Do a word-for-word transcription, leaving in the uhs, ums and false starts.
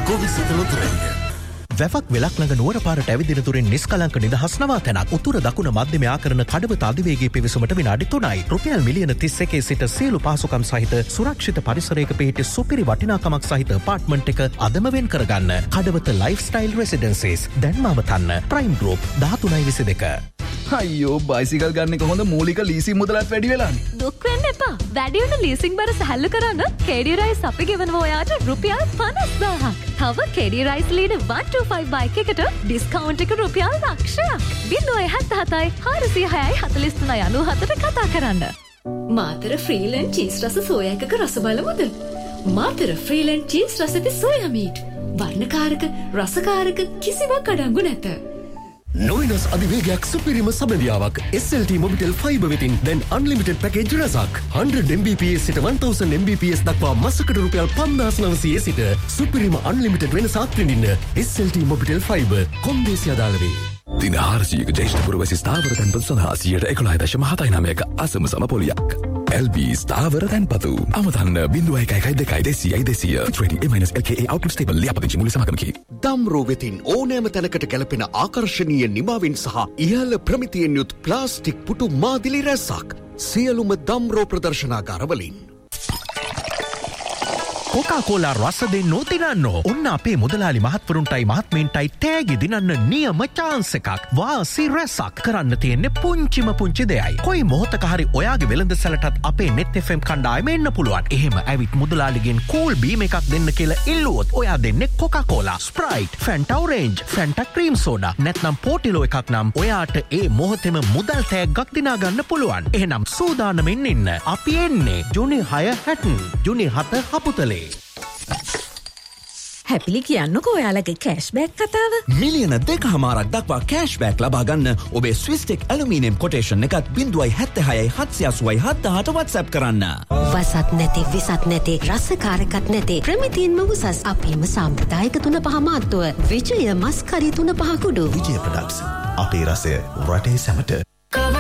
ගොවිසත ලොතරැයිය. වැවක් වෙලක් ළඟ නුවර පාරට ඇවිදින තුරින් නිස්කලංක නිදහස් නවාතැනක් උතුර දකුණ මධ්‍යම ආකරණ කඩවත අධිවේගී පිවිසුමට විනාඩි තුනයි. රුපියල් මිලියන තිස් එකේ සිට සියලු පහසුකම් සහිත සුරක්ෂිත පරිසරයක පිහිටි සුපිරි වටිනාකමක් සහිත අපාර්ට්මන්ට් එක අදම වෙන් කරගන්න. කඩවත ලයිෆ්ස්ටයිල් රෙසිඩෙන්සිස් දැන්ම අවතන්න ප්‍රයිම් ගෲප් දහතුනයි විසි දෙක. අයියෝ බයිසිකල් ගන්න එක හොඳ මූලික ලීසින් මුදලත් වැඩි වෙලානේ. දුක් වෙන්න එපා. වැඩි වෙන ලීසින් බර සැහැල්ලු කරන්න කේඩි රයිස් අපි ගෙවනවා ඔයාට රුපියල් පනස් දාහක්. තව කේඩි රයිස් ලීඩ one two five බයික් එකට ඩිස්කවුන්ට් එක රුපියල් ලක්ෂයක්. බිංදුව හතයි හාරසිය හයයි හතළිස් තුනයි අනූහතට කතා කරන්න. මාතර ෆ්‍රීලන්ඩ් චීස් රස සෝයා එකක රස බලමුද? මාතර ෆ්‍රීලන්ඩ් චීස් රස ඇති සෝයා මීට්. වර්ණකාරක රසකාරක කිසිවක් අඩංගු නැත. නොයිනස් අධිවේගයක් සුපිරිම සබඳියාවක් S L T Mobitel fibre වෙතින් දැන් අන්ලිමිටඩ් පැකේජ් රසක් one hundred Mbps සිට one thousand Mbps දක්වා මාසකට රුපියල් පන්දාස් නවසිය සිට සුපිරිම අන්ලිමිටඩ් වෙනසක් විඳින්න S L T Mobitel fibre කොන්දේසි අදාළ වේ. දින හාරසියක ජේෂ්ඨ පුරවැසි ස්ථාවර තැන්පතු සඳහා සියයට එකොළහ දශම හතයි නවයක අසම සම පොලියක්. L B ස්ථාවර තැන්පතු අමතන්න බිංදුව එකයි එකයි දෙකයි දෙසියයි දෙසිය ත්‍රෙඩි A L K A outlet stable ලියාපදිංචි මුල සමගමකි. දම්රෝ වෙතින් ඕනෑම තැනකට ගැලපෙන ආකර්ශනීය නිමාවෙන් සහ ඉහළ ප්‍රමිතියෙන් යුත් ප්ලාස්ටික් පුටු මාදිලි රැසක් සියලුම දම්රෝ ප්‍රදර්ශනාගාරවලින්. කොකාකෝලා රස දෙන්නෝ දිනන්නෝ. ඔන්න අපේ මුදලාලි මහත්වරුන්ටයි මහත්මීන්ටයි තෑගි දිනන්න නියම chance එකක්. වාසි රැසක් කරන්න තියෙන්නේ පුංචිම පුංචි දෙයයි. කොයි මොහොතක හරි ඔයාගේ වෙළඳ සැලටත් අපේ net F M කණ්ඩායම එන්න පුළුවන්. එහෙම ඇවිත් මුදලාලිගෙන් කූල් බීම් එකක් දෙන්න කියලා ඉල්ලුවොත් ඔයා දෙන්නේ Coca Cola, Sprite, ෆැන්ටා orange, ෆැන්ටා cream soda නැත්නම් පෝටිලෝ එකක් නම් ඔයාට ඒ මොහොතේම මුදල් තෑග්ගක් දිනා ගන්න පුළුවන්. එහෙනම් සූදානමින් ඉන්න. අපි එන්නේ ජුනි හය හැටන් ජුනි හත හපුතලේ. හැපිලි කියන්නකෝ ඔයාලගේ කෑෂ්බෑක් කතාව. මිලියන දෙකහමාරක් දක්වා කෑෂ්බෑක් ලබා ගන්න ඔබේ ස්විස්ටෙක් ඇලුමිනියම් කොටේෂන් එකත් බිංදුවයි හැත්තෑහයයි හත්සිය අසූවයි හත්දාහට WhatsApp කරන්න. වසත් නැති විසත් නැති රසකාරකත් නැති ප්‍රමිතියෙන්ම උසස් අපේම සාම්ප්‍රදායික තුන පහ මාත්තුව විජය මස් කරි තුන පහ කුඩු. විජය ප්‍රොඩක්ට්ස් අපේ රසය රටේ සැමට.